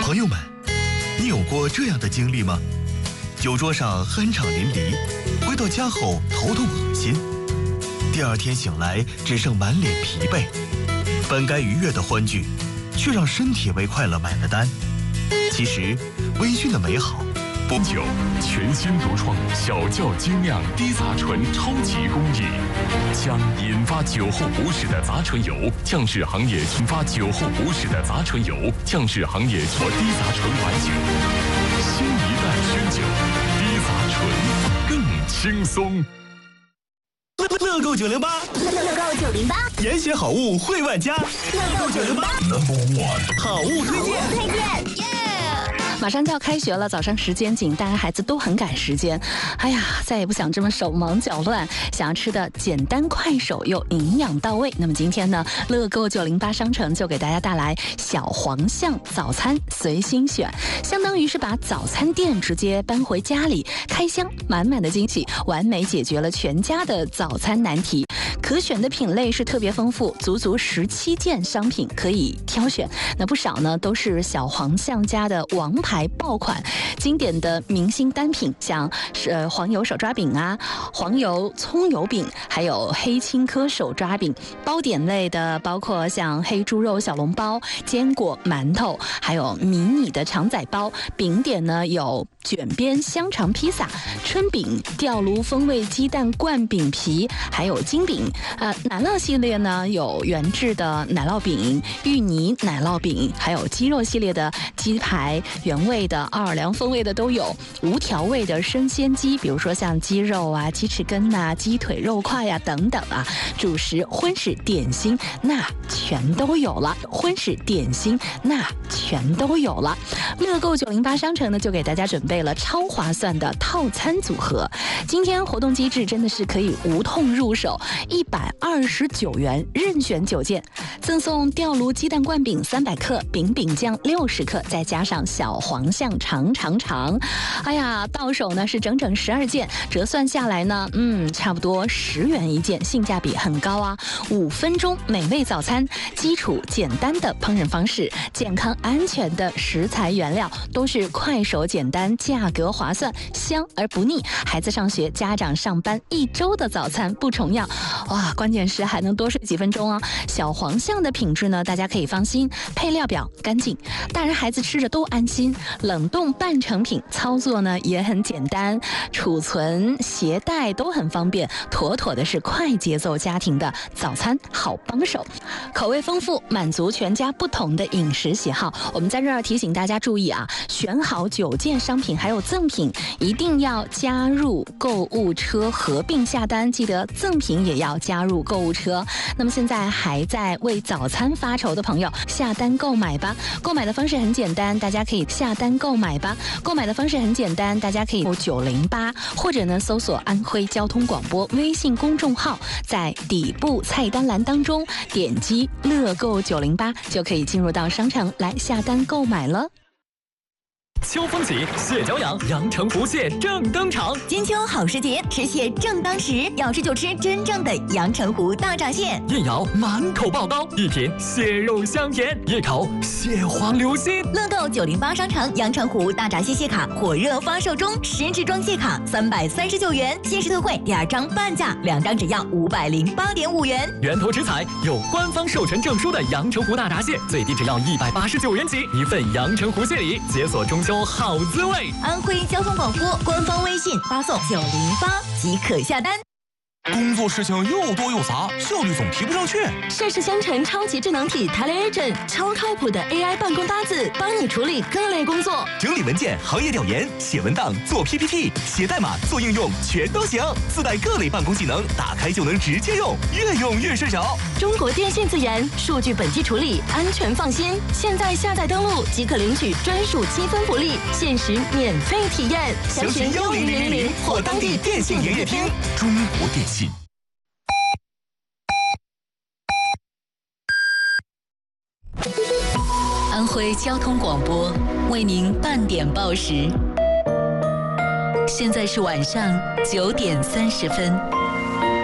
朋友们，你有过这样的经历吗？酒桌上酣畅淋漓，回到家后头痛恶心，第二天醒来只剩满脸疲惫，本该愉悦的欢聚，却让身体为快乐买了单。其实，微醺的美好。 不酒，全新独创小窖精酿低杂醇超级工艺，将引发酒后不适的杂醇油降至行业低杂醇或低杂醇白酒。新一代宣酒，低杂醇更轻松。 乐购908， 乐购908， 严选好物惠万家。乐购908 Number One， 好物推荐。 马上就要开学了，早上时间紧，大家孩子都很赶时间。哎呀，再也不想这么手忙脚乱，想要吃的简单快手又营养到位。那么今天呢，乐购908商城就给大家带来小黄象早餐随心选，相当于是把早餐店直接搬回家里，开箱满满的惊喜，完美解决了全家的早餐难题。可选的品类是特别丰富，足17件商品可以挑选。那不少呢都是小黄象家的王牌爆款，经典的明星单品，像黄油手抓饼啊，黄油葱油饼，还有黑青稞手抓饼。包点类的包括像黑猪肉小笼包、坚果馒头，还有迷你的肠仔包。饼点呢有卷边香肠披萨、春饼、吊炉风味鸡蛋灌饼皮，还有金饼。奶酪系列呢有原制的奶酪饼、芋泥奶酪饼，还有鸡肉系列的鸡排，原味的、奥尔良风味的都有，无调味的生鲜鸡，比如说像鸡肉啊、鸡翅根啊、鸡腿肉块呀、等等啊。主食、荤食、点心那全都有了，乐购908商城呢就给大家准备了超划算的套餐组合。今天活动机制真的是可以无痛入手，129元任选9件，赠送吊炉鸡蛋灌饼300克、饼酱60克，再加上小黄象长。哎呀，到手呢是整整12件，折算下来呢，差不多10元一件，性价比很高啊。5分钟美味早餐，基础简单的烹饪方式，健康安全的食材原料，都是快手简单，价格划算，香而不腻。孩子上学，家长上班，1周的早餐不重样。哇，关键是还能多睡几分钟啊！小黄象的品质呢，大家可以放心，配料表干净，大人孩子吃着都安心。冷冻半成品，操作呢也很简单，储存携带都很方便，妥妥的是快节奏家庭的早餐好帮手。口味丰富，满足全家不同的饮食喜好。我们在这儿提醒大家注意啊，选好9件商品还有赠品，一定要加入购物车合并下单，记得赠品也要加入购物车。那么现在还在为早餐发愁的朋友，下单购买吧。购买的方式很简单，大家可以下单购买吧。908，或者呢搜索安徽交通广播微信公众号，在底部菜单栏当中点击乐购908，就可以进入到商城来下单购买了。 秋风起，蟹脚痒，阳澄湖蟹正登场。 金秋好时节，吃蟹正当时，要吃就吃真正的阳澄湖大闸蟹。 一咬满口爆刀，一品蟹肉香甜，一口蟹黄流心。 乐购908商城阳澄湖大闸蟹蟹卡火热发售中，10支装蟹卡339元，限时特惠第2张半价，2张只要508.5元。 源头食材有官方授权证书的阳澄湖大闸蟹，最低只要189元起，一份阳澄湖蟹礼，解锁中秋好滋味。 安徽交通广播官方微信发送908即可下单。 工作事情又多又杂，效率总提不上去。 盛世香城超级智能体 TeleAgent 超靠谱的 AI 办公搭子，帮你处理各类工作， 整理文件、行业调研、写文档、做 PPT、写代码、做应用，全都行。自带各类办公技能，打开就能直接用，越用越顺手。 中国电信自研，数据本地处理，安全放心。现在下载登录即可领取专属积分福利，限时免费体验。 详询10000或当地电信营业厅。中国电信。 安徽交通广播为您半点报时，现在是晚上9点30分。